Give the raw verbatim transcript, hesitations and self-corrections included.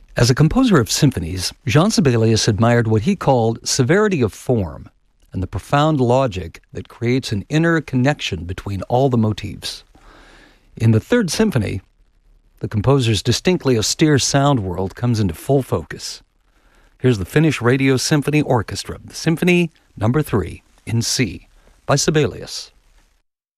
As a composer of symphonies, Jean Sibelius admired what he called severity of form and the profound logic that creates an inner connection between all the motifs. In the Third Symphony, the composer's distinctly austere sound world comes into full focus. Here's the Finnish Radio Symphony Orchestra, the Symphony Number Three in C by Sibelius.